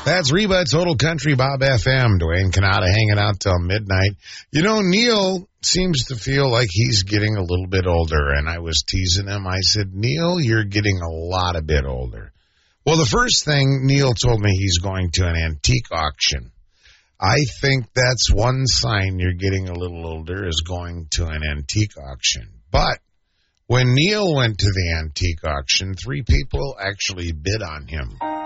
That's Reba, Total Country Bob FM. Dwayne Canada hanging out till midnight. You know, Neil seems to feel like he's getting a little bit older, and I was teasing him. I said, Neil, you're getting a lot a bit older. Well, the first thing Neil told me, he's going to an antique auction. I think that's one sign you're getting a little older, is going to an antique auction. But when Neil went to the antique auction, 3 people actually bid on him.